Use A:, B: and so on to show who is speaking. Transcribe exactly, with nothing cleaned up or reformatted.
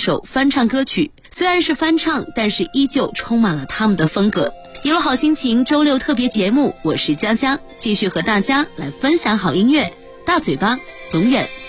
A: 首翻唱歌曲，虽然是翻唱，但是依旧充满了他们的风格。一路好心情周六特别节目，我是佳佳，继续和大家来分享好音乐。大嘴巴永远